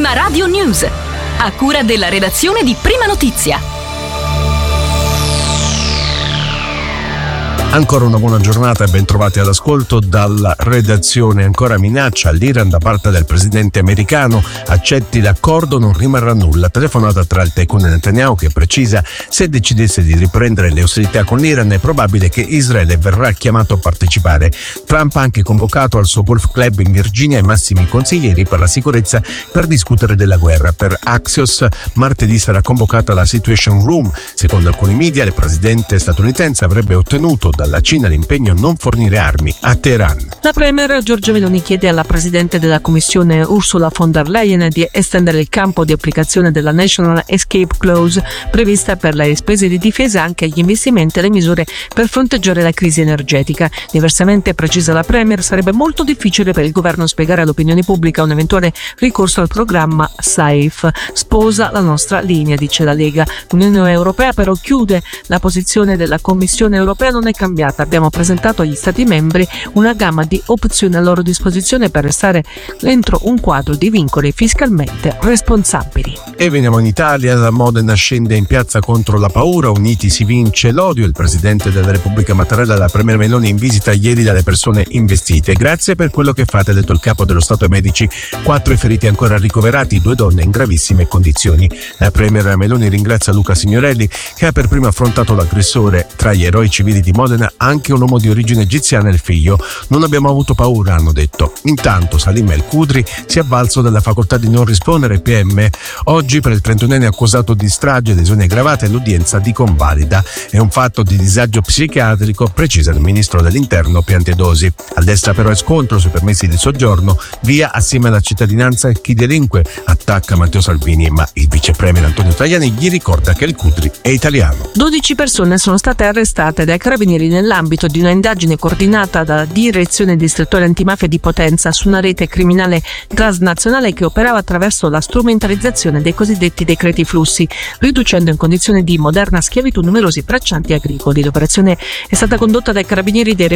Prima Radio News, a cura della redazione di Prima Notizia. Ancora una buona giornata e ben trovati all'ascolto dalla redazione. Ancora minaccia all'Iran da parte del presidente americano: accetti l'accordo, non rimarrà nulla. Telefonata tra il tycoon e Netanyahu che precisa: se decidesse di riprendere le ostilità con l'Iran è probabile che Israele verrà chiamato a partecipare. Trump ha anche convocato al suo golf club in Virginia i massimi consiglieri per la sicurezza per discutere della guerra. Per Axios martedì sarà convocata la Situation Room. Secondo alcuni media il presidente statunitense avrebbe ottenuto dalla Cina l'impegno a non fornire armi a Teheran. La premier Giorgia Meloni chiede alla presidente della Commissione Ursula von der Leyen di estendere il campo di applicazione della National Escape Clause prevista per le spese di difesa anche agli investimenti e alle misure per fronteggiare la crisi energetica. Diversamente, precisa la premier, sarebbe molto difficile per il governo spiegare all'opinione pubblica un eventuale ricorso al programma SAFE. Sposa la nostra linea, dice la Lega. L'Unione Europea però chiude: la posizione della Commissione Europea non è cambiata. Abbiamo presentato agli Stati membri una gamma di opzioni a loro disposizione per restare dentro un quadro di vincoli fiscalmente responsabili. E veniamo in Italia. La Modena scende in piazza contro la paura, uniti si vince l'odio. Il presidente della Repubblica Mattarella e la premier Meloni in visita ieri dalle persone investite. Grazie per quello che fate, ha detto il capo dello Stato ai medici. 4 feriti ancora ricoverati, 2 donne in gravissime condizioni. La premier Meloni ringrazia Luca Signorelli che ha per primo affrontato l'aggressore. Tra gli eroi civili di Modena anche un uomo di origine egiziana e il figlio. Non abbiamo avuto paura, hanno detto. Intanto Salim El Kudri si è avvalso della facoltà di non rispondere PM. Oggi per il 31enne accusato di strage e lesioni aggravate l'udienza di convalida. È un fatto di disagio psichiatrico, precisa il ministro dell'Interno Piantedosi. A destra però è scontro sui permessi di soggiorno, via assieme alla cittadinanza chi delinque, attacca Matteo Salvini, ma il vice premier Antonio Tajani gli ricorda che El Kudri è italiano. 12 persone sono state arrestate dai carabinieri nell'ambito di una indagine coordinata dalla Direzione Distrettuale Antimafia di Potenza su una rete criminale transnazionale che operava attraverso la strumentalizzazione dei cosiddetti decreti flussi, riducendo in condizioni di moderna schiavitù numerosi braccianti agricoli. L'operazione è stata condotta dai carabinieri dei